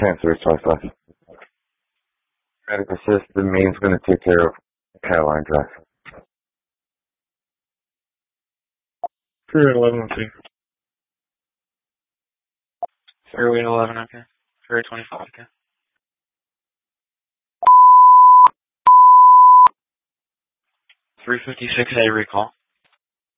transfer is twice less. Medic assist, the main's going to take care of Caroline Drive. Freeway 11, okay. Freeway 11, okay. Freeway 25, okay. $356A recall.